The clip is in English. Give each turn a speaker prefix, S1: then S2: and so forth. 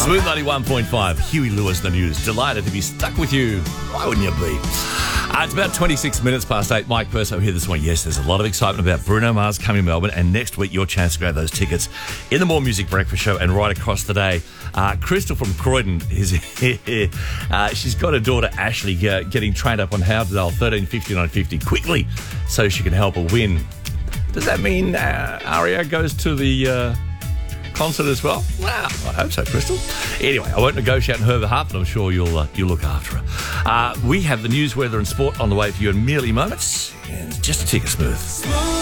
S1: Smooth 91.5, Huey Lewis, the news. Delighted to be stuck with you. Why wouldn't you be? It's about 26 minutes past 8. Mike Perso here this morning. Yes, there's a lot of excitement about Bruno Mars coming to Melbourne, and next week your chance to grab those tickets in the More Music Breakfast Show and right across the day. Crystal from Croydon is here. She's got her daughter Ashley getting trained up on how to dial 135950 quickly so she can help her win. Does that mean Aria goes to the concert as well? Well, I hope so, Crystal. Anyway, I won't negotiate on her behalf, but I'm sure you'll look after her. We have the news, weather and sport on the way for you in merely moments. And just to take it smooth.